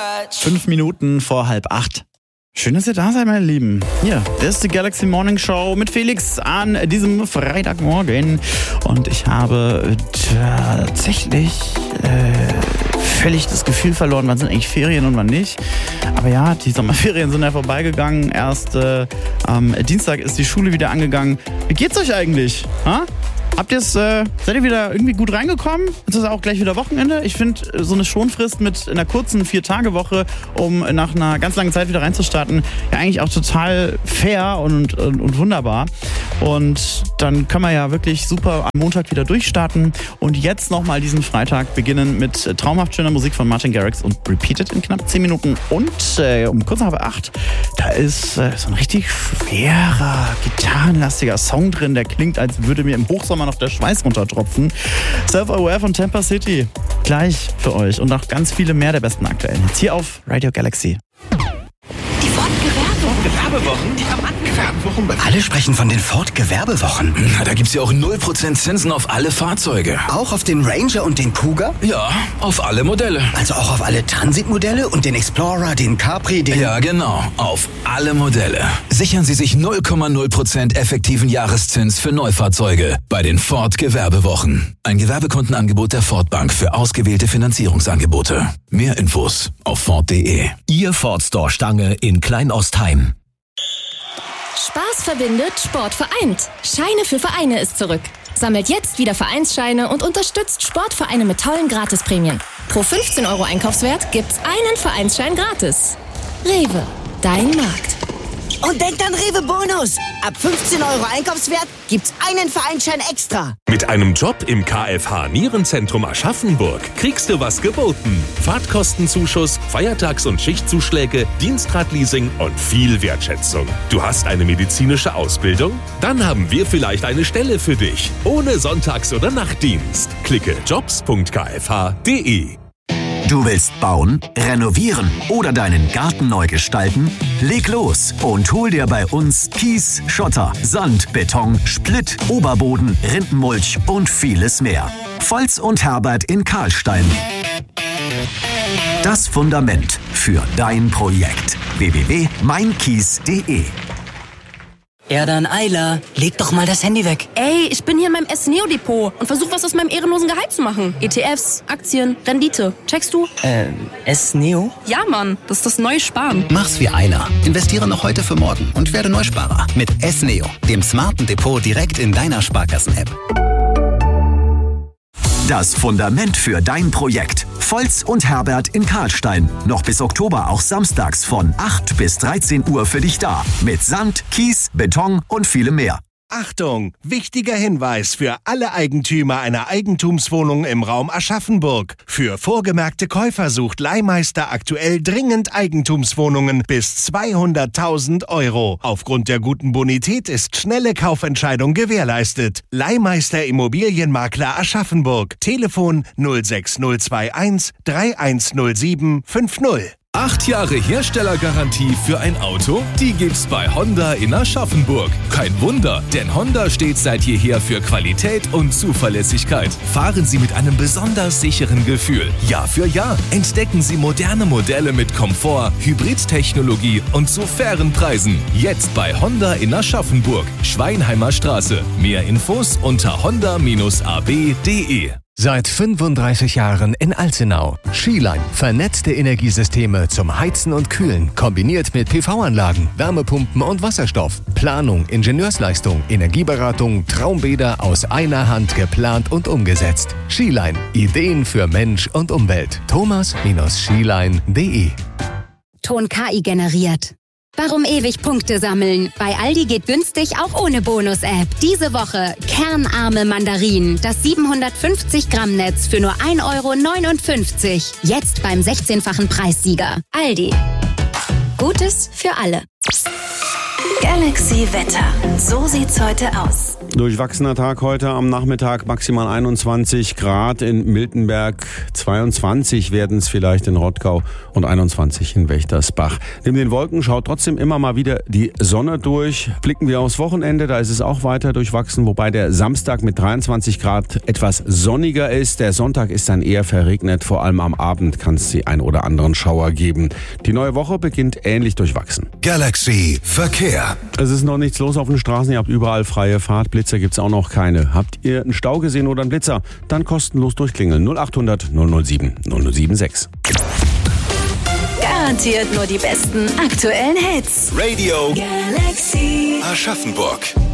5 Minuten vor 7:30. Schön, dass ihr da seid, meine Lieben. Hier, das ist die Galaxy Morning Show mit Felix an diesem Freitagmorgen. Und ich habe tatsächlich völlig das Gefühl verloren, wann sind eigentlich Ferien und wann nicht. Aber ja, die Sommerferien sind ja vorbeigegangen. Erst am Dienstag ist die Schule wieder angegangen. Wie geht's euch eigentlich? Ha? Seid ihr wieder irgendwie gut reingekommen? Ist das auch gleich wieder Wochenende? Ich finde, so eine Schonfrist mit einer kurzen 4-Tage-Woche, um nach einer ganz langen Zeit wieder reinzustarten, ja eigentlich auch total fair und wunderbar. Und dann kann man ja wirklich super am Montag wieder durchstarten und jetzt nochmal diesen Freitag beginnen mit traumhaft schöner Musik von Martin Garrix und Repeated in knapp 10 Minuten. Und um kurz nach 8, da ist so ein richtig schwerer, gitarrenlastiger Song drin, der klingt, als würde mir im Hochsommer noch der Schweiß runtertropfen. Self-Aware von Tampa City. Gleich für euch und noch ganz viele mehr der besten aktuellen. Jetzt hier auf Radio Galaxy. Die Ford-Gewerbewochen? Die Rabattgewerbewochen? Alle sprechen von den Ford-Gewerbewochen. Na, da gibt's ja auch 0% Zinsen auf alle Fahrzeuge. Auch auf den Ranger und den Kuga? Ja, auf alle Modelle. Also auch auf alle Transit-Modelle und den Explorer, den Capri, den... Ja, genau. Auf alle Modelle. Sichern Sie sich 0,0% effektiven Jahreszins für Neufahrzeuge bei den Ford-Gewerbewochen. Ein Gewerbekundenangebot der Ford Bank für ausgewählte Finanzierungsangebote. Mehr Infos auf Ford.de. Ihr Ford Store Stange in Kleinostheim. Spaß verbindet, Sport vereint. Scheine für Vereine ist zurück. Sammelt jetzt wieder Vereinsscheine und unterstützt Sportvereine mit tollen Gratisprämien. Pro 15 € Einkaufswert gibt's einen Vereinsschein gratis. Rewe, dein Markt. Und denkt an Rewe Bonus. Ab 15 € Einkaufswert gibt's einen Vereinsschein extra. Mit einem Job im KFH Nierenzentrum Aschaffenburg kriegst du was geboten. Fahrtkostenzuschuss, Feiertags- und Schichtzuschläge, Dienstradleasing und viel Wertschätzung. Du hast eine medizinische Ausbildung? Dann haben wir vielleicht eine Stelle für dich. Ohne Sonntags- oder Nachtdienst. Klicke jobs.kfh.de. Du willst bauen, renovieren oder deinen Garten neu gestalten? Leg los und hol dir bei uns Kies, Schotter, Sand, Beton, Splitt, Oberboden, Rindenmulch und vieles mehr. Volz und Herbert in Karlstein. Das Fundament für dein Projekt. www.meinkies.de. Erdan Eiler, leg doch mal das Handy weg. Ey, ich bin hier in meinem S-Neo-Depot und versuche was aus meinem ehrenlosen Gehalt zu machen. ETFs, Aktien, Rendite. Checkst du? S-Neo? Ja, Mann, das ist das neue Sparen. Mach's wie Eiler. Investiere noch heute für morgen und werde Neusparer mit S-Neo, dem smarten Depot direkt in deiner Sparkassen-App. Das Fundament für dein Projekt. Volz und Herbert in Karlstein. Noch bis Oktober auch samstags von 8 bis 13 Uhr für dich da. Mit Sand, Kies, Beton und vielem mehr. Achtung! Wichtiger Hinweis für alle Eigentümer einer Eigentumswohnung im Raum Aschaffenburg. Für vorgemerkte Käufer sucht Leihmeister aktuell dringend Eigentumswohnungen bis 200.000 €. Aufgrund der guten Bonität ist schnelle Kaufentscheidung gewährleistet. Leihmeister Immobilienmakler Aschaffenburg. Telefon 06021 3107 50. 8 Jahre Herstellergarantie für ein Auto? Die gibt's bei Honda in Aschaffenburg. Kein Wunder, denn Honda steht seit jeher für Qualität und Zuverlässigkeit. Fahren Sie mit einem besonders sicheren Gefühl. Jahr für Jahr entdecken Sie moderne Modelle mit Komfort, Hybridtechnologie und zu fairen Preisen. Jetzt bei Honda in Aschaffenburg, Schweinheimer Straße. Mehr Infos unter honda-ab.de. Seit 35 Jahren in Alzenau. Skiline. Vernetzte Energiesysteme zum Heizen und Kühlen. Kombiniert mit PV-Anlagen, Wärmepumpen und Wasserstoff. Planung, Ingenieursleistung, Energieberatung, Traumbäder aus einer Hand geplant und umgesetzt. Skiline. Ideen für Mensch und Umwelt. thomas-skiline.de. Ton KI generiert. Warum ewig Punkte sammeln? Bei Aldi geht günstig auch ohne Bonus-App. Diese Woche kernarme Mandarinen. Das 750 Gramm Netz für nur 1,59 €. Jetzt beim 16-fachen Preissieger. Aldi. Gutes für alle. Galaxy Wetter. So sieht's heute aus. Durchwachsener Tag heute am Nachmittag, maximal 21 Grad in Miltenberg, 22 werden es vielleicht in Rottgau und 21 in Wächtersbach. Neben den Wolken schaut trotzdem immer mal wieder die Sonne durch. Blicken wir aufs Wochenende, da ist es auch weiter durchwachsen, wobei der Samstag mit 23 Grad etwas sonniger ist. Der Sonntag ist dann eher verregnet, vor allem am Abend kann es die ein oder anderen Schauer geben. Die neue Woche beginnt ähnlich durchwachsen. Galaxy Verkehr. Es ist noch nichts los auf den Straßen, ihr habt überall freie Fahrt. Blitzer gibt's auch noch keine. Habt ihr einen Stau gesehen oder einen Blitzer? Dann kostenlos durchklingeln. 0800 007 076. Garantiert nur die besten aktuellen Hits. Radio Galaxy Aschaffenburg.